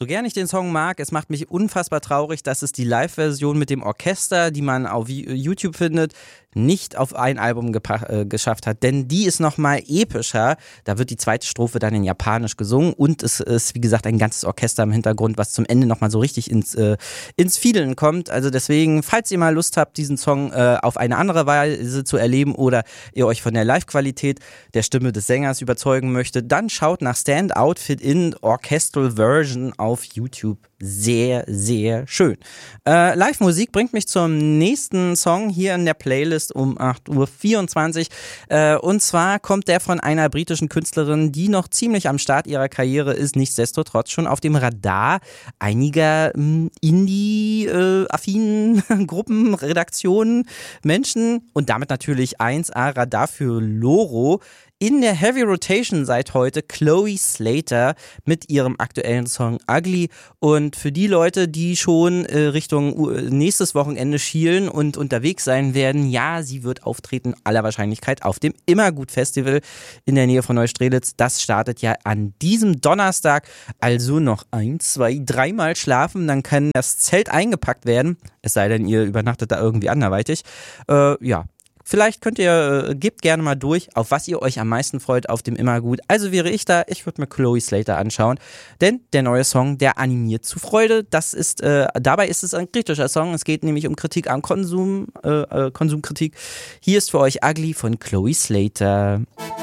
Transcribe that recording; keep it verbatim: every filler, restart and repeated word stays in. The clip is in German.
So gern ich den Song mag, es macht mich unfassbar traurig, dass es die Live-Version mit dem Orchester, die man auf YouTube findet, nicht auf ein Album gepa- äh, geschafft hat, denn die ist nochmal epischer. Da wird die zweite Strophe dann in Japanisch gesungen und es ist, wie gesagt, ein ganzes Orchester im Hintergrund, was zum Ende nochmal so richtig ins, äh, ins Fiedeln kommt. Also deswegen, falls ihr mal Lust habt, diesen Song äh, auf eine andere Weise zu erleben oder ihr euch von der Live-Qualität der Stimme des Sängers überzeugen möchtet, dann schaut nach Stand Out Fit in Orchestral Version auf YouTube. Sehr, sehr schön. Äh, Live-Musik bringt mich zum nächsten Song hier in der Playlist um acht Uhr vierundzwanzig. Äh, und zwar kommt der von einer britischen Künstlerin, die noch ziemlich am Start ihrer Karriere ist, nichtsdestotrotz schon auf dem Radar einiger äh, Indie-affinen äh, Gruppen, Redaktionen, Menschen und damit natürlich eins A Radar für Loro. In der Heavy Rotation seit heute Chloe Slater mit ihrem aktuellen Song Ugly. Und für die Leute, die schon äh, Richtung äh, nächstes Wochenende schielen und unterwegs sein werden, ja, sie wird auftreten, aller Wahrscheinlichkeit, auf dem Immergut Festival in der Nähe von Neustrelitz. Das startet ja an diesem Donnerstag. Also noch ein, zwei, dreimal schlafen, dann kann das Zelt eingepackt werden. Es sei denn, ihr übernachtet da irgendwie anderweitig. Äh, ja. Vielleicht könnt ihr, äh, gebt gerne mal durch, auf was ihr euch am meisten freut auf dem Immergut. Also wäre ich da, ich würde mir Chloe Slater anschauen, denn der neue Song, der animiert zu Freude. Das ist, äh, dabei ist es ein kritischer Song. Es geht nämlich um Kritik am Konsum, äh, äh, Konsumkritik. Hier ist für euch Ugly von Chloe Slater.